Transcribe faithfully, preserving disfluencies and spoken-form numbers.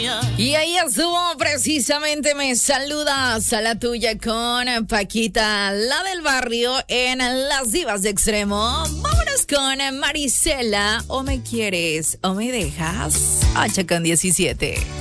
Y ahí estuvo precisamente Me Saludas a la Tuya con Paquita, la del barrio, en Las Divas de Extremo. Vámonos con Marisela, o me quieres o me dejas. ocho con diecisiete.